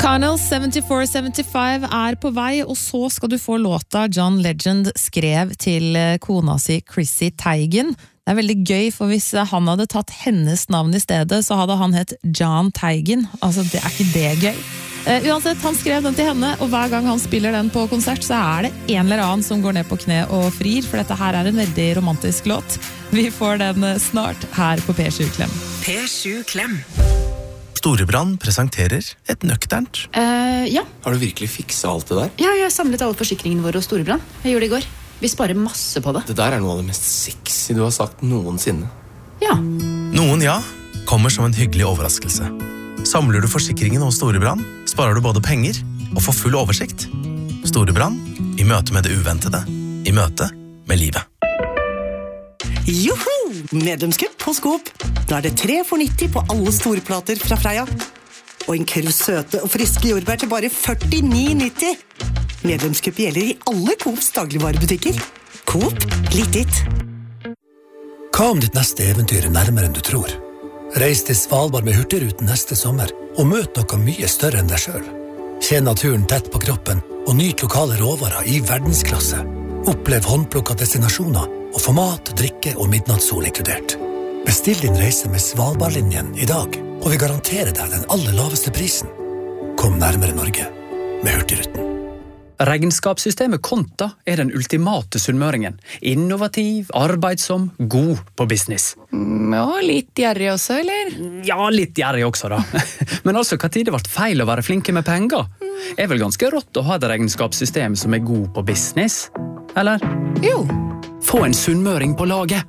Carnal 7475 på vei, og så skal du få låta John Legend skrev til kona si Chrissy Teigen. Det veldig gøy, for hvis han hadde tatt hennes navn i stedet, så hadde han hett John Teigen. Altså, det ikke det gøy. Uansett, han skrev den til henne, og hver gang han spiller den på konsert, så det en eller annen som går ned på kne og frir, for dette her en veldig romantisk låt. Vi får den snart her på P7 Klem. P7 Klem. Storebrand presenterer et nøkternt. Ja. Har du virkelig fikset alt det der? Ja, jeg har samlet alle forsikringene våre hos Storebrand. Jeg gjorde det i går. Vi sparer masse på det. Det der noe av det mest sexy du har sagt noensinne. Ja. Noen ja, kommer som en hyggelig overraskelse. Samler du forsikringen hos Storebrand, sparer du både penger og får full oversikt. Storebrand, i møte med det uventede, i møte med livet. Joho! Medlemskupp hos Coop. Nå det 3 for 90 på alle storplater fra Freia. Og en kurv søte og friske jordbær til bare 49,90. Medlemskupp gjelder i alle Coops dagligvarebutikker. Coop, litt ditt. Hva om ditt neste eventyr nærmere enn du tror? Reis til Svalbard med Hurtigruten neste sommer, og møt noe mye større enn deg selv. Kjenn naturen tett på kroppen, og nyt lokale råvarer i verdensklasse. Opplev håndplukka destinasjoner, og få mat, drikke og midnattssol inkludert. Bestill din reise med Svalbardlinjen i dag, og vi garanterer deg den aller laveste prisen. Kom nærmere Norge med Hurtigruten. Regnskapssystemet Konta den ultimate sunnmøringen. Innovativ, arbeidsom, god på business. Ja, litt gjerrig også, eller? Ja, litt gjerrig også da. Men altså, hva tid det ble feil å være flinke med penger? Vel ganske rått å ha et regnskapssystem som god på business? Eller? Jo. Få en sunnmøring på laget.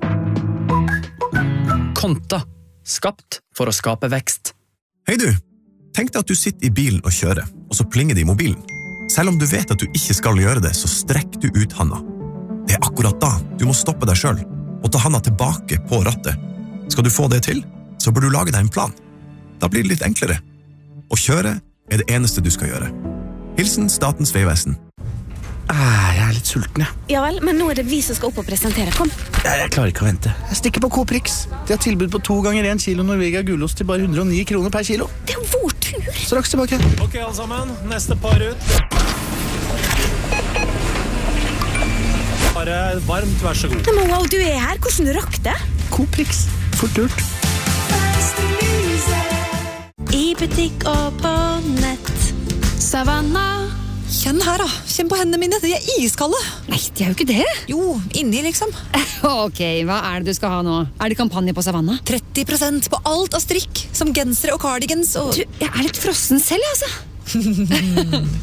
Konta. Skapt for å skape vekst. Hei du, tenk deg at du sitter i bilen og kjører, og så plinger det i mobilen. Selv om du vet at du ikke skal gjøre det, så strekk du ut handa. Det akkurat da du må stoppe deg selv, og ta handa tilbake på rattet. Skal du få det til, så bør du lage deg en plan. Da blir det litt enklere. Å kjøre det eneste du skal gjøre. Hilsen Statens vegvesen. Jeg litt sulten, ja. Ja vel, men nå det vi som skal opp og presentere. Kom. Jeg klarer ikke å vente. Jeg stikker på Coop Rix. De har tilbud på 2 ganger 1 kilo Norvegia gulost til bare 109 kroner per kilo. Det vår tur. Straks tilbake. Ok, alle sammen. Neste par ut. Bare varmt, vær så god. Men wow, du her. Hvordan du rakk det? Coop Rix. Fort gjort. I butikk og på nett. Savanna. Kjenn her da, kjenn på hendene mine, de iskalde. Nei, de jo ikke det. Jo, inni liksom. Ok, hva det du skal ha nå? Det kampanje på Savanna? 30% på alt av strikk, som gensere og cardigans og... Du, jeg litt frossen selv, altså.